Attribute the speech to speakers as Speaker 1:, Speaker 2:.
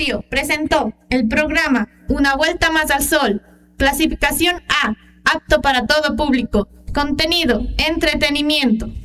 Speaker 1: Estéreo presentó el programa Una Vuelta Más al Sol. Clasificación A, apto para todo público. Contenido, entretenimiento.